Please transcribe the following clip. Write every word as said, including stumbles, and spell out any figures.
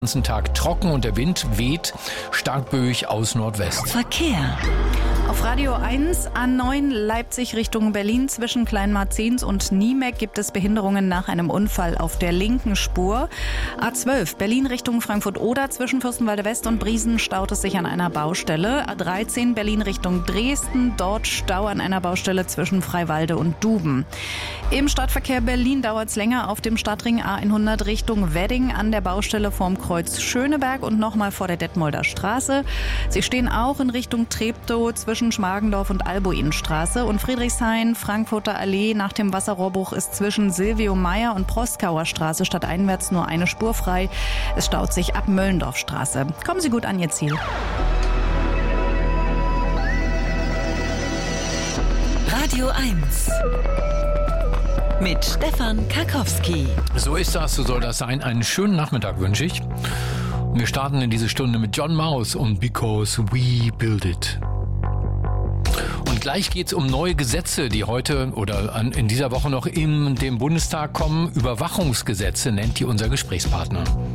Den ganzen Tag trocken und der Wind weht stark böig aus Nordwest. Verkehr. Auf Radio eins A neun Leipzig Richtung Berlin zwischen Kleinmarzens und Niemeck gibt es Behinderungen nach einem Unfall auf der linken Spur. A zwölf Berlin Richtung Frankfurt-Oder zwischen Fürstenwalde West und Briesen staut es sich an einer Baustelle. A dreizehn Berlin Richtung Dresden, dort Stau an einer Baustelle zwischen Freiwalde und Duben. Im Stadtverkehr Berlin dauert es länger auf dem Stadtring A hundert Richtung Wedding an der Baustelle vorm Kreuz Schöneberg und nochmal vor der Detmolder Straße. Sie stehen auch in Richtung Treptow zwischen Schmargendorf und Albuinstraße und Friedrichshain, Frankfurter Allee nach dem Wasserrohrbruch ist zwischen Silvio Meyer und Proskauer Straße stadteinwärts nur eine Spur frei. Es staut sich ab Möllendorfstraße. Kommen Sie gut an Ihr Ziel. Radio eins mit Stefan Karkowski. So ist das, so soll das sein. Einen schönen Nachmittag wünsche ich. Und wir starten in diese Stunde mit John Maus und Because We Build It. Und gleich geht es um neue Gesetze, die heute oder in dieser Woche noch in den Bundestag kommen. Überwachungsgesetze nennt die unser Gesprächspartner.